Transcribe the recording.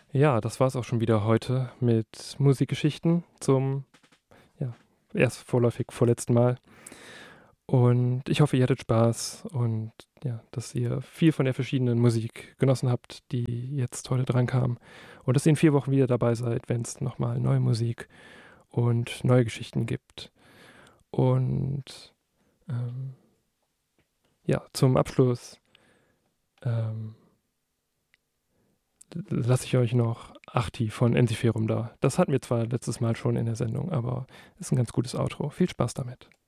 Ja, das war's auch schon wieder heute mit Musikgeschichten zum, ja, erst vorläufig vorletzten Mal. Und ich hoffe, ihr hattet Spaß und ja, dass ihr viel von der verschiedenen Musik genossen habt, die jetzt heute drankam. Und dass ihr in 4 Wochen wieder dabei seid, wenn es nochmal neue Musik und neue Geschichten gibt. Und ähm, ja, zum Abschluss ähm, lasse ich euch noch Achti von Ensiferum da. Das hatten wir zwar letztes Mal schon in der Sendung, aber ist ein ganz gutes Outro. Viel Spaß damit.